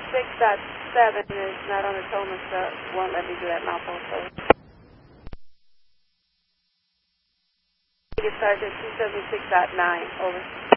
276.7 is not on the Thomas, won't let me do that mouth also. Sergeant 276.9, over.